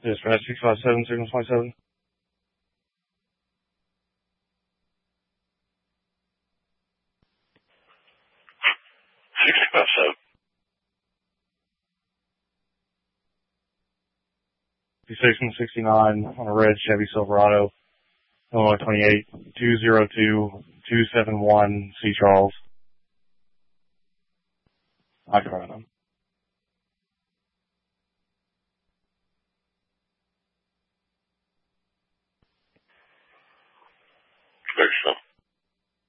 Dispatch 657, signal 27. 657. 56 and 69 on a red Chevy Silverado, Illinois 28, 202-271 C. Charles. I cried him.